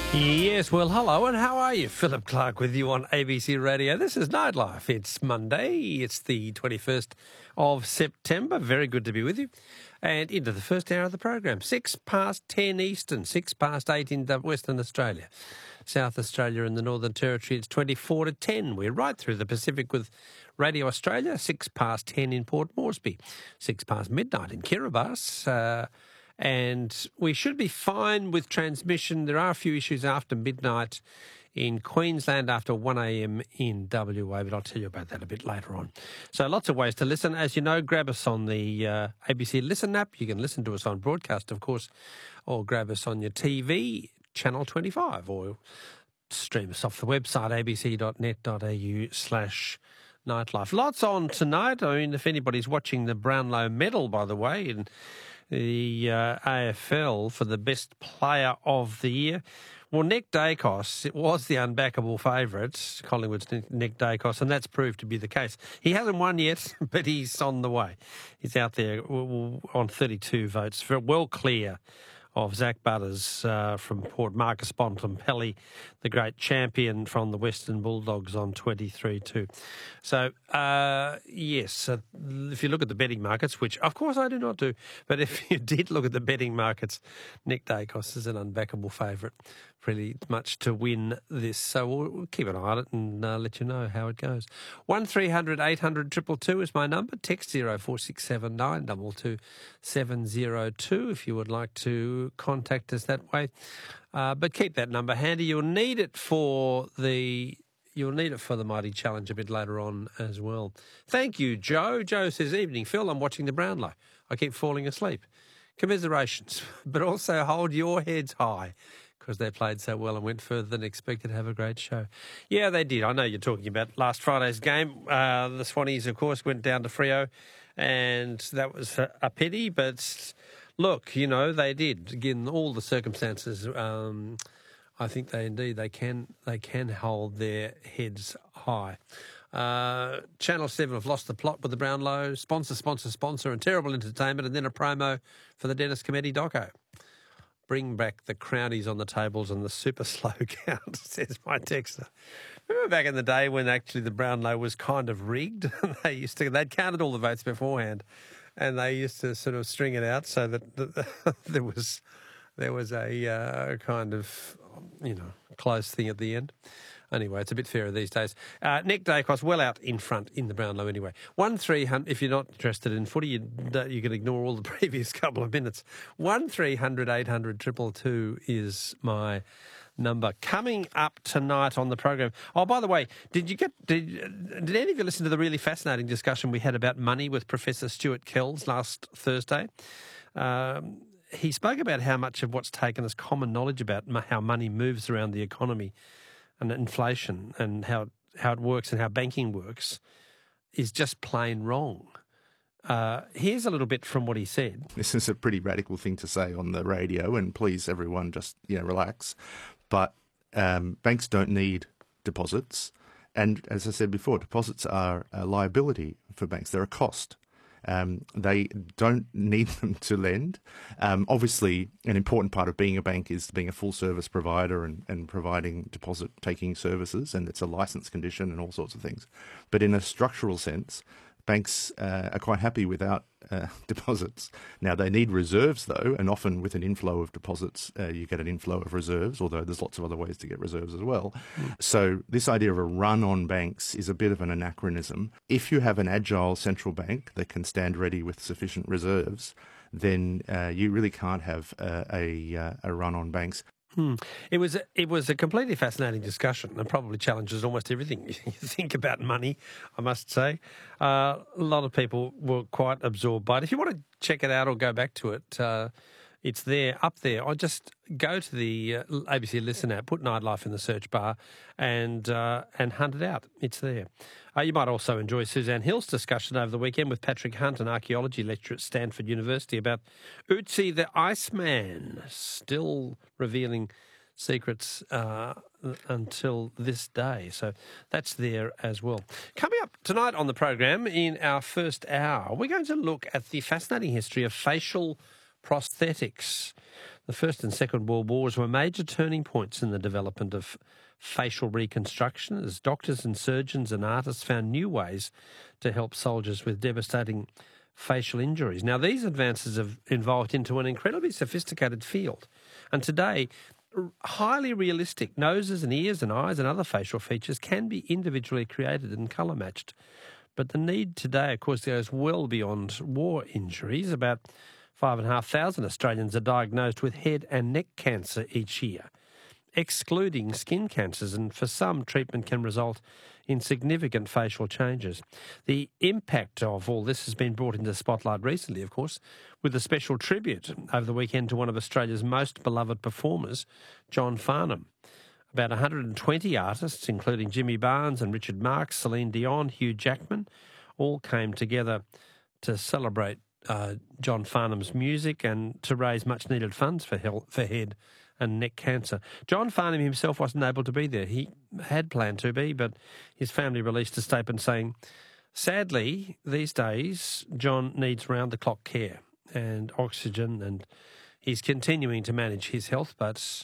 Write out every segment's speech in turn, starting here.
Yes, well, hello, and how are you? Philip Clark with you on ABC Radio. This is Nightlife. It's Monday. It's the 21st of September. Very good to be with you. And into the first hour of the program. 10:06 Eastern, 8:06 in Western Australia. South Australia and the Northern Territory, it's 10:24. We're right through the Pacific with Radio Australia. 10:06 in Port Moresby. midnight in Kiribati. And we should be fine with transmission. There are a few issues after midnight in Queensland, after 1 a.m. in WA, but I'll tell you about that a bit later on. So lots of ways to listen. As you know, grab us on the ABC Listen app. You can listen to us on broadcast, of course, or grab us on your TV, Channel 25, or stream us off the website, abc.net.au/nightlife. Lots on tonight. I mean, if anybody's watching the Brownlow Medal, by the way, in the AFL for the best player of the year. Well, Nick Dacos, it was the unbackable favourite, Collingwood's Nick Dacos, and that's proved to be the case. He hasn't won yet, but he's on the way. He's out there on 32 votes, well clear of Zach Butters from Port, Marcus Bontempelli, the great champion from the Western Bulldogs, on 23 too. So, yes, if you look at the betting markets, which of course I do not do, but if you did look at the betting markets, Nick Dacos is an unbackable favourite pretty much to win this. So we'll keep an eye on it and let you know how it goes. 1300 800 222 is my number. Text 0467 922 702 if you would like to contact us that way. But keep that number handy. You'll need it for the Mighty Challenge a bit later on as well. Thank you, Joe. Joe says, "Evening, Phil. I'm watching the Brownlow. I keep falling asleep. Commiserations, but also hold your heads high, because they played so well and went further than expected. Have a great show." Yeah, they did. I know you're talking about last Friday's game. The Swannies, of course, went down to Freo, and that was a pity. But look, you know, they did. Given all the circumstances, I think they can hold their heads high. Channel 7 have lost the plot with the Brownlow. Sponsor, and terrible entertainment, and then a promo for the Dennis Cometti doco. Bring back the crownies on the tables and the super slow count, says my texter. Remember back in the day when actually the Brownlow was kind of rigged? They'd counted all the votes beforehand, and they used to sort of string it out so that there was a kind of, close thing at the end. Anyway, it's a bit fairer these days. Nick Dacos well out in front in the Brownlow anyway. 1300, if you're not interested in footy, you can ignore all the previous couple of minutes. 1300 800 222 is my number. Coming up tonight on the program. Oh, by the way, did any of you listen to the really fascinating discussion we had about money with Professor Stuart Kells last Thursday? He spoke about how much of what's taken as common knowledge about how money moves around the economy and inflation and how it works and how banking works is just plain wrong. Here's a little bit from what he said. This is a pretty radical thing to say on the radio, and please, everyone, just relax. But banks don't need deposits. And as I said before, deposits are a liability for banks. They're a cost. They don't need them to lend. Obviously, an important part of being a bank is being a full-service provider and providing deposit-taking services, and it's a license condition and all sorts of things. But in a structural sense, banks are quite happy without deposits. Now, they need reserves, though, and often with an inflow of deposits, you get an inflow of reserves, although there's lots of other ways to get reserves as well. So this idea of a run on banks is a bit of an anachronism. If you have an agile central bank that can stand ready with sufficient reserves, then you really can't have a run on banks. It was a completely fascinating discussion and probably challenges almost everything you think about money, I must say. A lot of people were quite absorbed by it. If you want to check it out or go back to it, it's up there. I'll just go to the ABC Listen app, put Nightlife in the search bar and hunt it out. It's there. You might also enjoy Suzanne Hill's discussion over the weekend with Patrick Hunt, an archaeology lecturer at Stanford University, about Ötzi the Iceman, still revealing secrets until this day. So that's there as well. Coming up tonight on the program in our first hour, we're going to look at the fascinating history of facial prosthetics. The First and Second World Wars were major turning points in the development of facial reconstruction as doctors and surgeons and artists found new ways to help soldiers with devastating facial injuries. Now, these advances have evolved into an incredibly sophisticated field, and today, highly realistic noses and ears and eyes and other facial features can be individually created and colour matched. But the need today, of course, goes well beyond war injuries. About 5,500 Australians are diagnosed with head and neck cancer each year, excluding skin cancers, and for some, treatment can result in significant facial changes. The impact of all this has been brought into the spotlight recently, of course, with a special tribute over the weekend to one of Australia's most beloved performers, John Farnham. About 120 artists, including Jimmy Barnes and Richard Marx, Celine Dion, Hugh Jackman, all came together to celebrate John Farnham's music and to raise much-needed funds for head and neck cancer. John Farnham himself wasn't able to be there. He had planned to be, but his family released a statement saying, sadly, these days, John needs round-the-clock care and oxygen, and he's continuing to manage his health, but,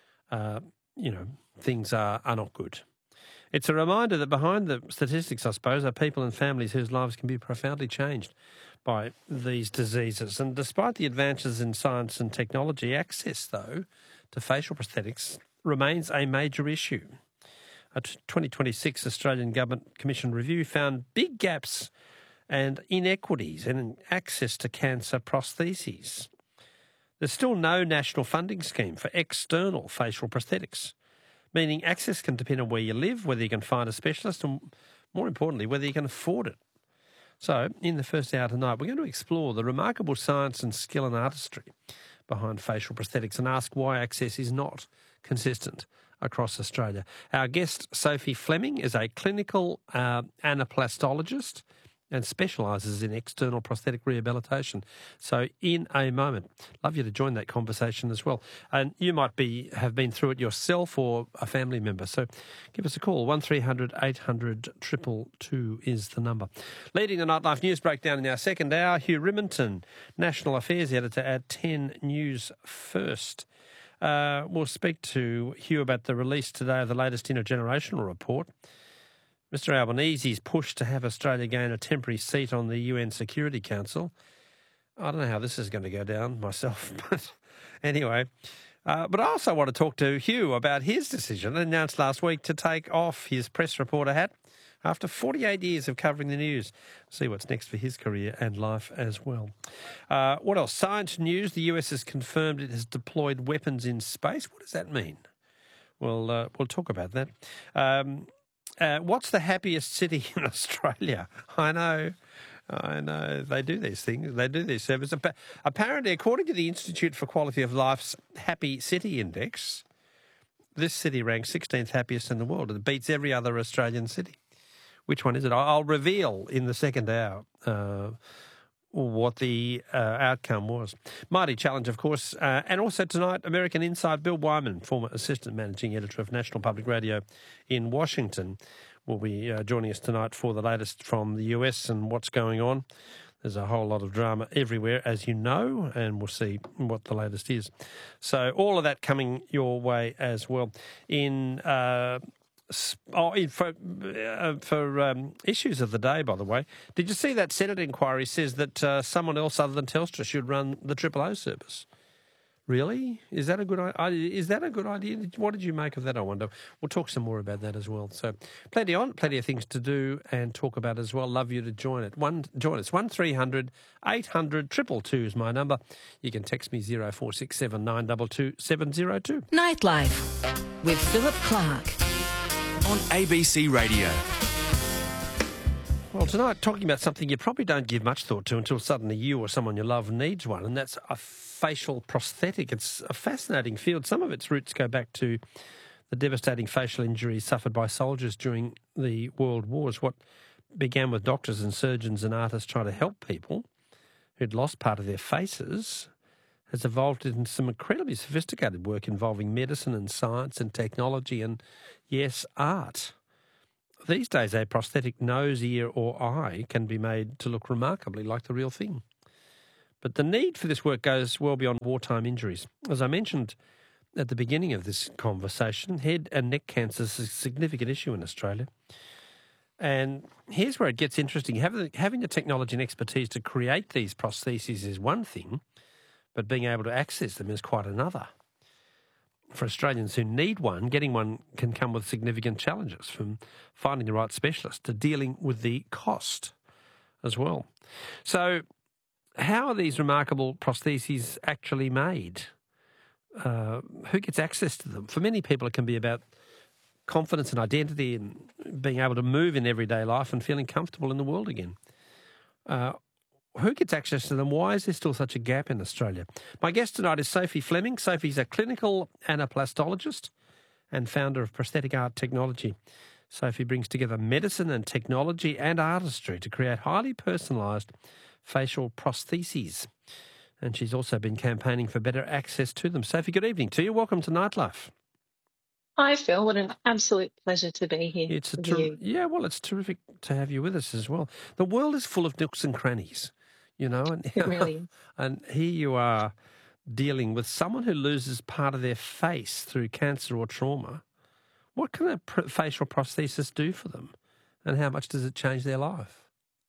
things are not good. It's a reminder that behind the statistics, I suppose, are people and families whose lives can be profoundly changed by these diseases. And despite the advances in science and technology, access, though, to facial prosthetics remains a major issue. A 2026 Australian Government Commission review found big gaps and inequities in access to cancer prostheses. There's still no national funding scheme for external facial prosthetics, meaning access can depend on where you live, whether you can find a specialist, and more importantly, whether you can afford it. So, in the first hour tonight, we're going to explore the remarkable science and skill and artistry behind facial prosthetics and ask why access is not consistent across Australia. Our guest, Sophie Fleming, is a clinical anaplastologist and specialises in external prosthetic rehabilitation. So in a moment, love you to join that conversation as well. And you might have been through it yourself or a family member. So give us a call. 1300 800 222 is the number. Leading the Nightlife News Breakdown in our second hour, Hugh Riminton, National Affairs Editor at 10 News First. We'll speak to Hugh about the release today of the latest intergenerational report. Mr Albanese's push to have Australia gain a temporary seat on the UN Security Council. I don't know how this is going to go down myself, but anyway. But I also want to talk to Hugh about his decision announced last week to take off his press reporter hat after 48 years of covering the news. See what's next for his career and life as well. What else? Science news. The US has confirmed it has deployed weapons in space. What does that mean? We'll talk about that. What's the happiest city in Australia? I know. They do these things. They do these surveys. Apparently, according to the Institute for Quality of Life's Happy City Index, this city ranks 16th happiest in the world. It beats every other Australian city. Which one is it? I'll reveal in the second hour what the outcome was. Mighty challenge, of course. And also tonight, American Insight, Bill Wyman, former Assistant Managing Editor of National Public Radio in Washington, will be joining us tonight for the latest from the US and what's going on. There's a whole lot of drama everywhere, as you know, and we'll see what the latest is. So all of that coming your way as well. For issues of the day, by the way, did you see that Senate inquiry says that someone else other than Telstra should run the OOO service? Really? Is that a good idea? What did you make of that, I wonder? We'll talk some more about that as well. So plenty of things to do and talk about as well. Love you to join us. 1300 800 222 is my number. You can text me 0467 922 702. Nightlife with Philip Clark on ABC Radio. Well, tonight, talking about something you probably don't give much thought to until suddenly you or someone you love needs one, and that's a facial prosthetic. It's a fascinating field. Some of its roots go back to the devastating facial injuries suffered by soldiers during the World Wars. What began with doctors and surgeons and artists trying to help people who'd lost part of their faces has evolved into some incredibly sophisticated work involving medicine and science and technology and, yes, art. These days, a prosthetic nose, ear or eye can be made to look remarkably like the real thing. But the need for this work goes well beyond wartime injuries. As I mentioned at the beginning of this conversation, head and neck cancer is a significant issue in Australia. And here's where it gets interesting. Having the technology and expertise to create these prostheses is one thing, but being able to access them is quite another. For Australians who need one, getting one can come with significant challenges, from finding the right specialist to dealing with the cost as well. So how are these remarkable prostheses actually made? Who gets access to them? For many people, it can be about confidence and identity and being able to move in everyday life and feeling comfortable in the world again. Who gets access to them? Why is there still such a gap in Australia? My guest tonight is Sophie Fleming. Sophie's a clinical anaplastologist and founder of Prosthetic Art Technology. Sophie brings together medicine and technology and artistry to create highly personalised facial prostheses. And she's also been campaigning for better access to them. Sophie, good evening to you. Welcome to Nightlife. Hi, Phil. What an absolute pleasure to be here with you. Yeah, well, it's terrific to have you with us as well. The world is full of nooks and crannies, you know. And, it really is. And here you are dealing with someone who loses part of their face through cancer or trauma. What can a facial prosthesis do for them? And how much does it change their life?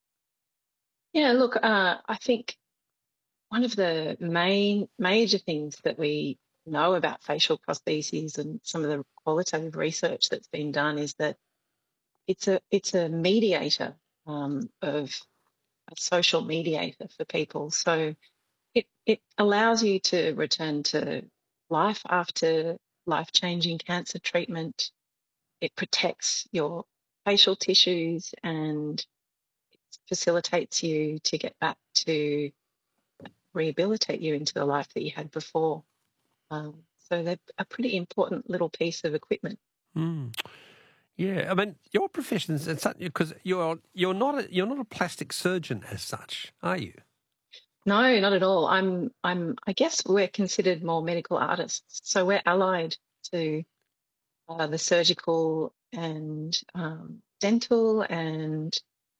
Yeah, look, I think one of the major things that we know about facial prostheses and some of the qualitative research that's been done is that it's a mediator of a social mediator for people. So it allows you to return to life after life-changing cancer treatment. It protects your facial tissues and it facilitates you to get back to rehabilitate you into the life that you had before. So they're a pretty important little piece of equipment. Mm. Yeah, I mean, your profession is such, because you're not a plastic surgeon as such, are you? No, not at all. I guess we're considered more medical artists, so we're allied to the surgical and dental and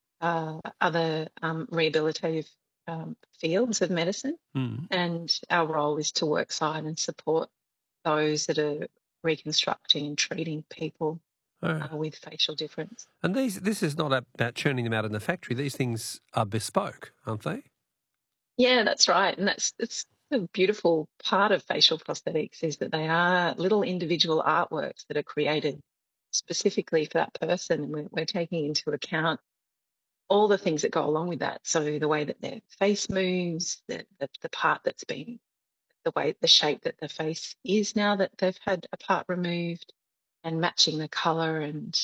other rehabilitative fields of medicine. Mm. And our role is to work side and support those that are reconstructing and treating people with facial difference. And this is not about churning them out in the factory. These things are bespoke, aren't they? Yeah, that's right. And it's the beautiful part of facial prosthetics is that they are little individual artworks that are created specifically for that person. And we're taking into account all the things that go along with that. So the way that their face moves, the part that's been, the shape that the face is now that they've had a part removed, and matching the colour and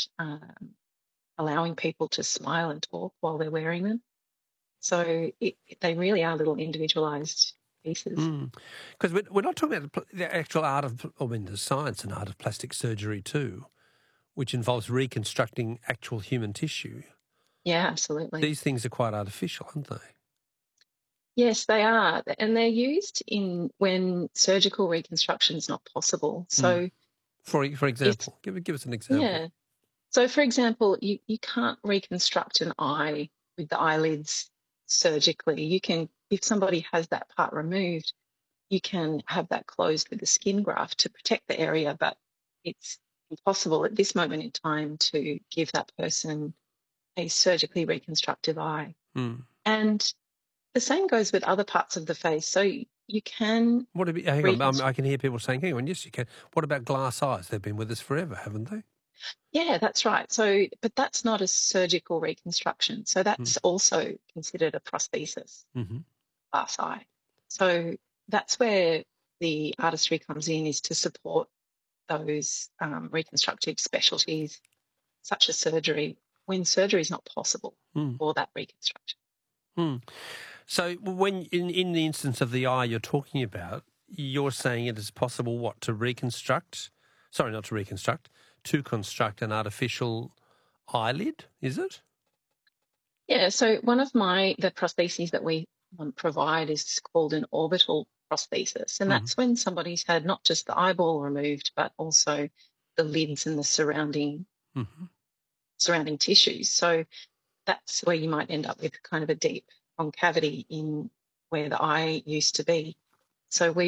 allowing people to smile and talk while they're wearing them. So they really are little individualised pieces. Because we're not talking about the actual art of, the science and art of plastic surgery too, which involves reconstructing actual human tissue. Yeah, absolutely. These things are quite artificial, aren't they? Yes, they are. And they're used when surgical reconstruction is not possible. So, for example, give us an example. Yeah. So, for example, you can't reconstruct an eye with the eyelids surgically. You can, if somebody has that part removed, you can have that closed with a skin graft to protect the area, but it's impossible at this moment in time to give that person a surgically reconstructive eye. And the same goes with other parts of the face. So you can... Hang on, I can hear people saying, hang on, yes, you can. What about glass eyes? They've been with us forever, haven't they? Yeah, that's right. So, but that's not a surgical reconstruction. So that's also considered a prosthesis, glass eye. So that's where the artistry comes in, is to support those reconstructive specialties, such as surgery, when surgery is not possible for that reconstruction. So when in the instance of the eye you're talking about, you're saying it is possible, to construct an artificial eyelid, is it? Yeah, so one of the prostheses that we provide is called an orbital prosthesis, and that's when somebody's had not just the eyeball removed, but also the lids and the surrounding tissues. So that's where you might end up with kind of a deep concavity in where the eye used to be. So we